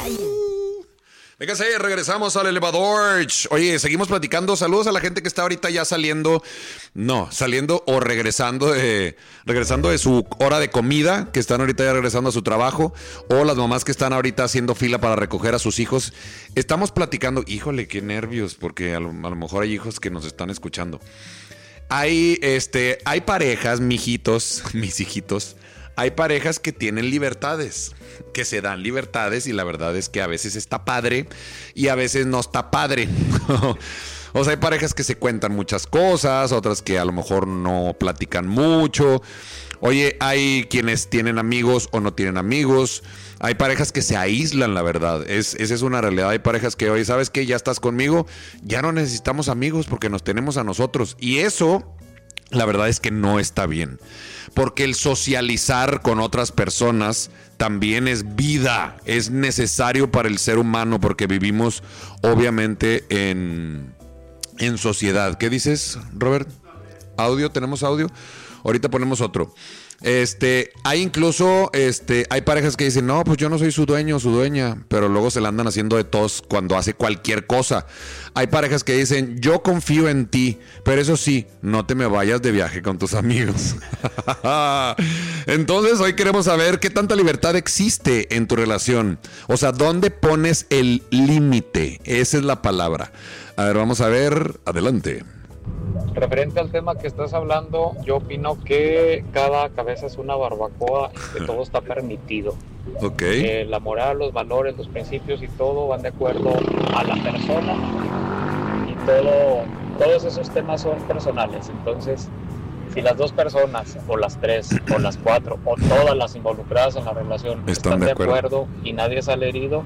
Véngase, regresamos al elevador. Oye, seguimos platicando. Saludos a la gente que está ahorita ya saliendo o regresando de su hora de comida, que están ahorita ya regresando a su trabajo, o las mamás que están ahorita haciendo fila para recoger a sus hijos. Estamos platicando, híjole, qué nervios, porque a lo mejor hay hijos que nos están escuchando. Hay parejas, mis hijitos, hay parejas que tienen libertades, que se dan libertades, y la verdad es que a veces está padre y a veces no está padre. O sea, hay parejas que se cuentan muchas cosas, otras que a lo mejor no platican mucho. Oye, hay quienes tienen amigos o no tienen amigos. Hay parejas que se aíslan, la verdad. Esa es una realidad. Hay parejas que, oye, ¿sabes qué? Ya estás conmigo, ya no necesitamos amigos porque nos tenemos a nosotros. Y eso, la verdad es que no está bien. Porque el socializar con otras personas también es vida, es necesario para el ser humano, porque vivimos obviamente en sociedad. ¿Qué dices, Robert? ¿Audio? ¿Tenemos audio? Ahorita ponemos otro. Hay incluso, hay parejas que dicen, no, pues yo no soy su dueño o su dueña, pero luego se la andan haciendo de tos cuando hace cualquier cosa. Hay parejas que dicen, yo confío en ti, pero eso sí, no te me vayas de viaje con tus amigos. Entonces hoy queremos saber qué tanta libertad existe en tu relación. O sea, ¿dónde pones el límite? Esa es la palabra. A ver, vamos a ver, adelante. Referente al tema que estás hablando, yo opino que cada cabeza es una barbacoa y que todo está permitido. Okay. La moral, los valores, los principios y todo van de acuerdo a la persona, y todos esos temas son personales. Entonces, si las dos personas, o las tres, o las cuatro, o todas las involucradas en la relación están de acuerdo y nadie sale herido,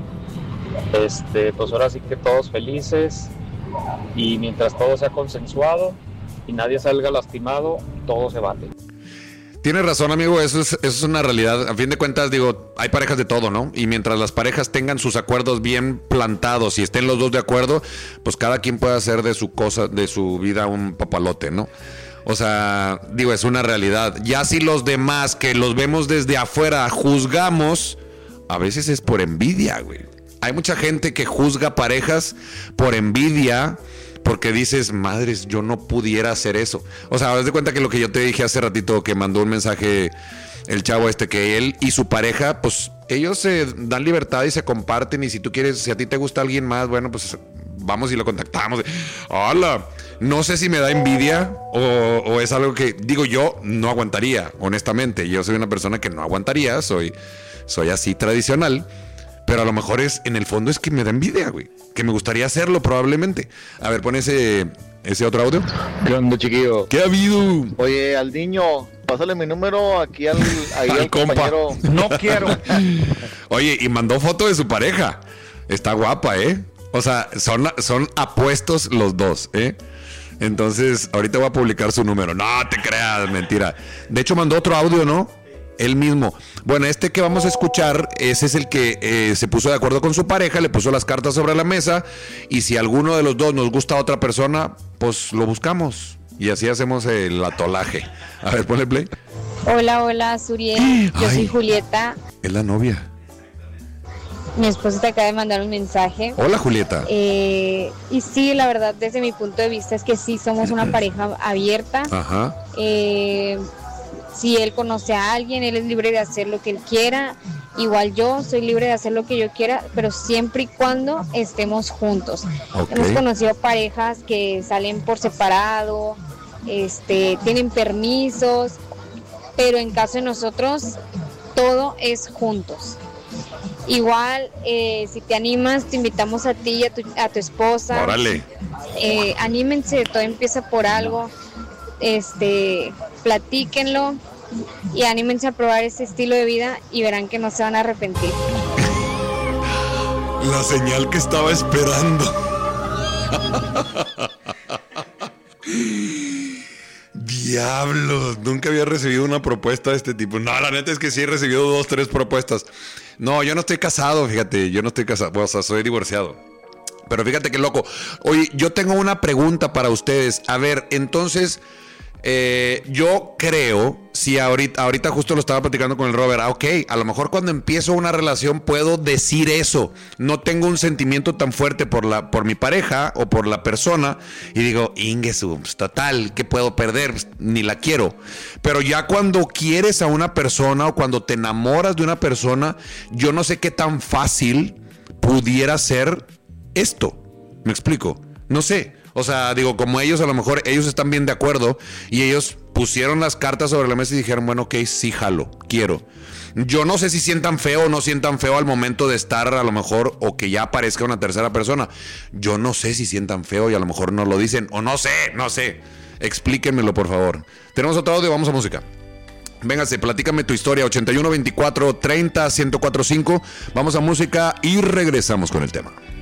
pues ahora sí que todos felices. Y mientras todo sea consensuado y nadie salga lastimado, todo se vale. Tienes razón, amigo, eso es una realidad. A fin de cuentas, digo, hay parejas de todo, ¿no? Y mientras las parejas tengan sus acuerdos bien plantados y estén los dos de acuerdo, pues cada quien puede hacer de su vida un papalote, ¿no? O sea, digo, es una realidad. Ya si los demás, que los vemos desde afuera, juzgamos, a veces es por envidia, güey. Hay mucha gente que juzga parejas por envidia, porque dices, madres, yo no pudiera hacer eso. O sea, haz de cuenta que lo que yo te dije hace ratito, que mandó un mensaje el chavo que él y su pareja, pues ellos se dan libertad y se comparten, y si tú quieres, si a ti te gusta alguien más, bueno, pues vamos y lo contactamos. ¡Hala! No sé si me da envidia o es algo que, digo, yo no aguantaría, honestamente. Yo soy una persona que no aguantaría, soy así tradicional. Pero a lo mejor en el fondo es que me da envidia, güey. Que me gustaría hacerlo probablemente. A ver, pon ese otro audio. ¿Qué onda, chiquillo? ¿Qué ha habido? Oye, al niño, pásale mi número aquí al compañero. No quiero. Oye, y mandó foto de su pareja. Está guapa, ¿eh? O sea, son apuestos los dos, ¿eh? Entonces, ahorita voy a publicar su número. No te creas, mentira. De hecho, mandó otro audio, ¿no? Él mismo. Bueno, que vamos a escuchar, ese es el que se puso de acuerdo con su pareja, le puso las cartas sobre la mesa, y si alguno de los dos nos gusta a otra persona, pues lo buscamos y así hacemos el atolaje. A ver, ponle play. Hola, Suriel. Yo soy Julieta. Es la novia. Mi esposo te acaba de mandar un mensaje. Hola, Julieta. Y sí, la verdad, desde mi punto de vista es que sí somos una pareja abierta. Ajá. Si él conoce a alguien, él es libre de hacer lo que él quiera. Igual yo soy libre de hacer lo que yo quiera, pero siempre y cuando estemos juntos. Okay. Hemos conocido parejas que salen por separado, tienen permisos, pero en caso de nosotros, todo es juntos. Igual, si te animas, te invitamos a ti y a tu esposa. Órale. Anímense, todo empieza por algo. Platíquenlo y anímense a probar este estilo de vida y verán que no se van a arrepentir. La señal que estaba esperando. Diablos, nunca había recibido una propuesta de este tipo. No, la neta es que sí he recibido 2, 3 propuestas. No, yo no estoy casado, fíjate, yo no estoy casado, o sea, soy divorciado. Pero fíjate qué loco. Oye, yo tengo una pregunta para ustedes. A ver, entonces, Yo creo, si ahorita justo lo estaba platicando con el Robert, ok, a lo mejor cuando empiezo una relación puedo decir eso, no tengo un sentimiento tan fuerte por mi pareja o por la persona, y digo, Ingesu, pues, total, ¿qué puedo perder? Pues, ni la quiero. Pero ya cuando quieres a una persona o cuando te enamoras de una persona, yo no sé qué tan fácil pudiera ser esto. ¿Me explico? No sé. O sea, digo, como ellos a lo mejor, ellos están bien de acuerdo y ellos pusieron las cartas sobre la mesa y dijeron, bueno, ok, sí jalo, quiero. Yo no sé si sientan feo o no sientan feo al momento de estar a lo mejor o que ya aparezca una tercera persona. Yo no sé si sientan feo y a lo mejor no lo dicen o no sé. Explíquenmelo, por favor. Tenemos otro audio, vamos a música. Véngase, platícame tu historia, 81 24 30 1045. Vamos a música y regresamos con el tema.